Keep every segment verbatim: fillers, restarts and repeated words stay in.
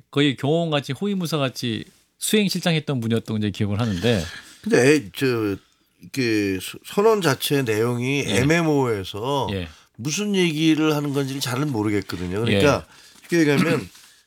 거의 경호원같이 호위무사같이 수행실장했던 분이었던 게 기억을 하는데. 근데 애, 저 이게 선언 자체 내용이 예. 애매모호해서 예. 무슨 얘기를 하는 건지를 잘은 모르겠거든요. 그러니까 쉽게 얘기하면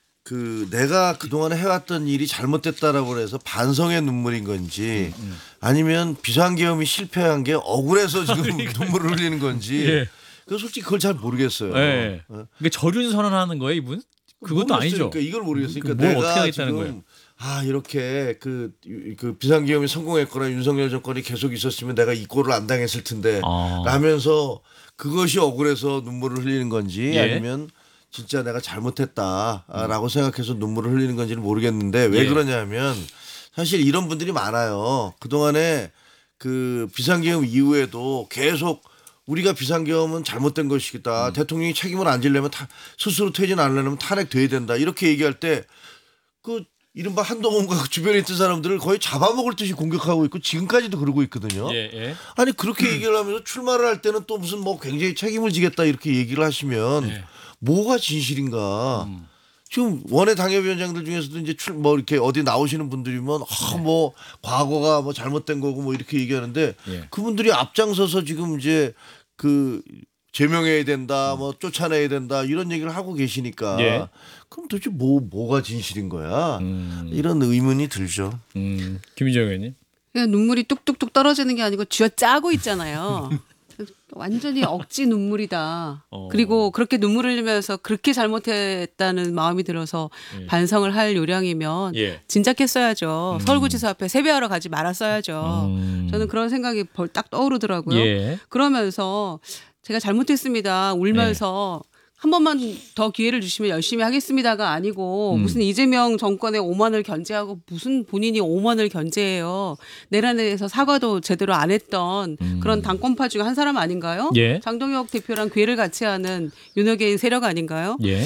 그 내가 그동안에 해왔던 일이 잘못됐다라고 해서 반성의 눈물인 건지 음, 음. 아니면 비상계엄이 실패한 게 억울해서 지금 눈물을 흘리는 건지 예. 그 솔직히 그걸 잘 모르겠어요. 예. 어. 그러니까 저륜 선언하는 거예요, 이분? 그것도 모르겠어요. 아니죠. 그러니까 이걸 모르겠어요. 그러니까 뭘 내가 어떻게 하겠다는 지금 거예요? 아 이렇게 그, 그 비상계엄이 성공했거나 윤석열 정권이 계속 있었으면 내가 이 꼴을 안 당했을 텐데 아. 라면서 그것이 억울해서 눈물을 흘리는 건지 예. 아니면 진짜 내가 잘못했다라고 생각해서 눈물을 흘리는 건지는 모르겠는데 왜 예. 그러냐면 사실 이런 분들이 많아요. 그동안에 그 비상계엄 이후에도 계속 우리가 비상계엄은 잘못된 것이다. 음. 대통령이 책임을 안 지려면 타, 스스로 퇴진 안 하려면 탄핵돼야 된다. 이렇게 얘기할 때 그 이른바 한동훈과 주변에 있던 사람들을 거의 잡아먹을 듯이 공격하고 있고 지금까지도 그러고 있거든요. 예, 예. 아니 그렇게 얘기를 하면서 출마를 할 때는 또 무슨 뭐 굉장히 책임을 지겠다 이렇게 얘기를 하시면 예. 뭐가 진실인가. 음. 지금 원외 당협위원장들 중에서도 이제 출 뭐 이렇게 어디 나오시는 분들이면 아, 뭐 과거가 뭐 잘못된 거고 뭐 이렇게 얘기하는데 예. 그분들이 앞장서서 지금 이제 그 제명해야 된다, 뭐 쫓아내야 된다 이런 얘기를 하고 계시니까 예. 그럼 도대체 뭐 뭐가 진실인 거야? 음. 이런 의문이 들죠. 음. 김희정 의원님. 그냥 눈물이 뚝뚝뚝 떨어지는 게 아니고 쥐어 짜고 있잖아요. 완전히 억지 눈물이다. 어. 그리고 그렇게 눈물 흘리면서 그렇게 잘못했다는 마음이 들어서 예. 반성을 할 요량이면 예. 진작했어야죠. 음. 서울구치소 앞에 세배하러 가지 말았어야죠. 음. 저는 그런 생각이 벌 딱 떠오르더라고요. 예. 그러면서 제가 잘못했습니다. 울면서 한 번만 더 기회를 주시면 열심히 하겠습니다가 아니고 음. 무슨 이재명 정권의 오만을 견제하고 무슨 본인이 오만을 견제해요. 내란에서 사과도 제대로 안 했던 음. 그런 당권파 중에 한 사람 아닌가요? 예. 장동혁 대표랑 괴를 같이 하는 윤호개인 세력 아닌가요? 예.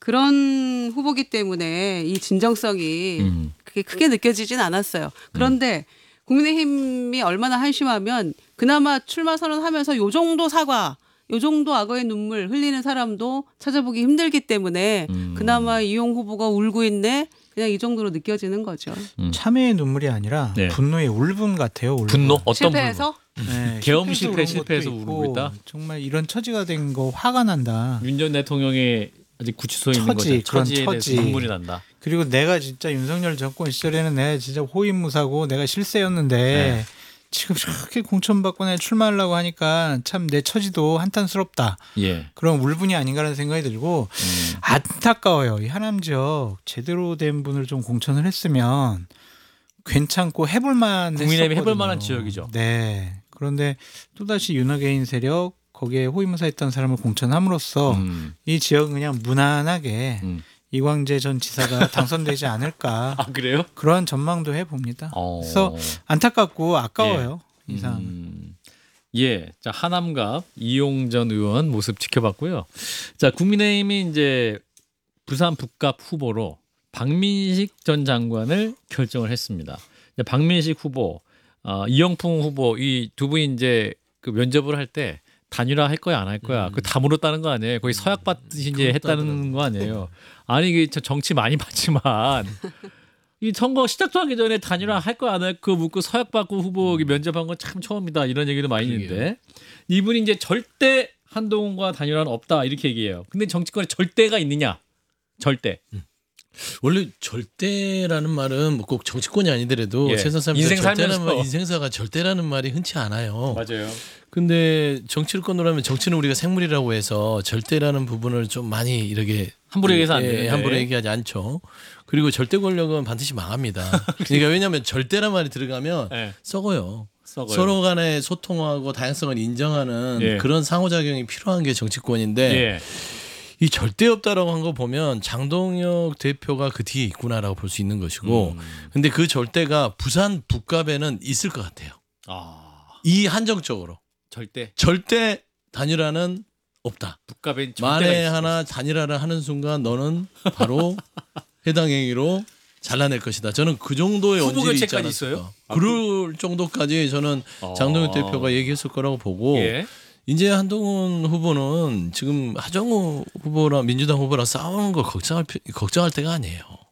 그런 후보기 때문에 이 진정성이 음. 그게 크게 느껴지진 않았어요. 그런데 국민의힘이 얼마나 한심하면 그나마 출마 선언하면서 요 정도 사과 요 정도 악어의 눈물 흘리는 사람도 찾아보기 힘들기 때문에 음. 그나마 이용 후보가 울고 있네 그냥 이 정도로 느껴지는 거죠. 음. 참회의 눈물이 아니라 네. 분노의 울분 같아요. 울분. 분노 어떤 실패해서 네, 계엄 실패해서 실패, 우는 실패해서 것도 울고 있고, 있다? 정말 이런 처지가 된 거 화가 난다. 윤 전 대통령의 아직 구치소에 있는 처지, 거죠. 그런 처지에 처지. 대해서 눈물이 난다. 그리고 내가 진짜 윤석열 정권 시절에는 내가 진짜 호위무사고 내가 실세였는데 네. 지금 저렇게 공천받고 내가 출마하려고 하니까 참 내 처지도 한탄스럽다. 예. 그런 울분이 아닌가라는 생각이 들고 음. 안타까워요. 이 하남 지역 제대로 된 분을 좀 공천을 했으면 괜찮고 해볼만 국민의힘이 했었거든요. 해볼 만한 지역이죠. 네. 그런데 또다시 윤호개인 세력 거기에 호위무사했던 사람을 공천함으로써 음. 이 지역은 그냥 무난하게 음. 이광재 전 지사가 당선되지 않을까 아 그래요? 그런 전망도 해봅니다. 어. 그래서 안타깝고 아까워요. 예. 이상. 음. 예, 자 하남갑 이용전 의원 모습 지켜봤고요. 자 국민의힘이 이제 부산 북갑 후보로 박민식 전 장관을 결정을 했습니다. 박민식 후보, 어, 이영풍 후보 이 두 분이 이제 그 면접을 할 때 단일화 할 거야 안 할 거야 음. 그 다 물었다는 거 아니에요. 거의 서약 받듯이 이제 했다는 거 아니에요. 아니 이게 저 정치 많이 봤지만 이 선거 시작도 하기 전에 단일화 할 거야 안 할 거 묻고 서약 받고 후보 면접한 건 참 처음이다 이런 얘기도 많이 있는데 이분이 이제 절대 한동훈과 단일화는 없다 이렇게 얘기해요. 근데 정치권에 절대가 있느냐? 절대. 원래 절대라는 말은 뭐 꼭 정치권이 아니더라도 예. 세상 사람들 인생 절대라는 살면서. 말, 인생사가 절대라는 말이 흔치 않아요. 맞아요. 근데 정치권으로 하면 정치는 우리가 생물이라고 해서 절대라는 부분을 좀 많이 이렇게 함부로 얘기해서 안 예, 되는데. 함부로 얘기하지 않죠. 그리고 절대 권력은 반드시 망합니다. 그러니까 왜냐하면 절대란 말이 들어가면 네. 썩어요. 썩어요. 서로 간에 소통하고 다양성을 인정하는 예. 그런 상호작용이 필요한 게 정치권인데 예. 이 절대 없다라고 한 거 보면 장동혁 대표가 그 뒤에 있구나라고 볼 수 있는 것이고 음. 근데 그 절대가 부산 북갑에는 있을 것 같아요. 아 이 한정적으로 절대 절대 단일화는 없다. 북갑엔 절대가 만에 있을 하나 단일화를 하는 순간 너는 바로 해당 행위로 잘라낼 것이다. 저는 그 정도의 후보 원질이 있지 교체까지 않았을까. 있어요? 그럴 정도까지 저는 어. 장동혁 대표가 얘기했을 거라고 보고 예. 이제 한동훈 후보는 지금 하정우 후보랑 민주당 후보랑 싸우는 거 걱정할 피- 걱정할 때가 아니에요.